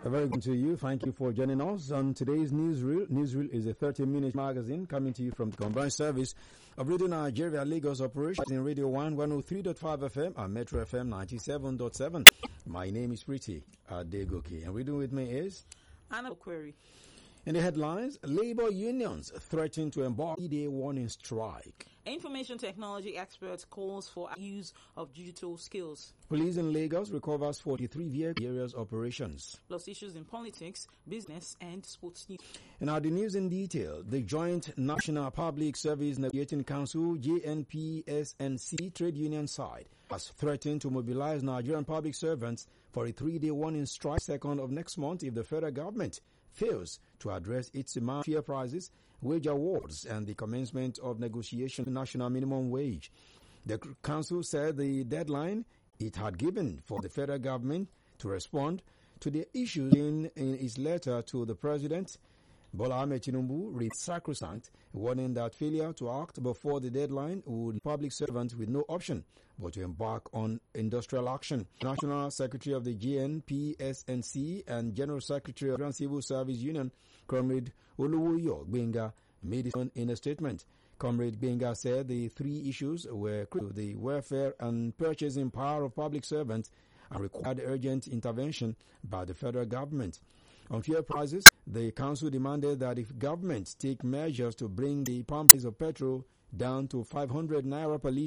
A very good to you. Thank you for joining us on today's Newsreel. Newsreel is a 30-minute magazine coming to you from the combined service of Radio Nigeria Lagos operations in Radio 1 103.5 FM and Metro FM 97.7. My name is Pretty Adegoke, and reading with me is Anna Query. In the headlines, labor unions threaten to embark D-Day warning strike. Information technology experts calls for use of digital skills. Police in Lagos recovers 43 vehicle areas operations. Plus issues in politics, business and sports news. And now the news in detail. The Joint National Public Service Negotiating Council, JNPSNC trade union side, has threatened to mobilize Nigerian public servants for a 3-day warning strike 2nd of next month if the federal government fails to address its demand fair prices, wage awards, and the commencement of negotiation national minimum wage. The council said the deadline it had given for the federal government to respond to the issues in its letter to the president, Bola Ahmed Tinubu, read sacrosanct, warning that failure to act before the deadline would public servants with no option but to embark on industrial action. National Secretary of the JNPSNC and General Secretary of the Grand Civil Service Union, Comrade Oluwoyo Gbenga, made it in a statement. Comrade Gbenga said the 3 issues were critical: the welfare and purchasing power of public servants and required urgent intervention by the federal government. On fuel prices, the council demanded that if government take measures to bring the pump price of petrol down to 500 naira per litre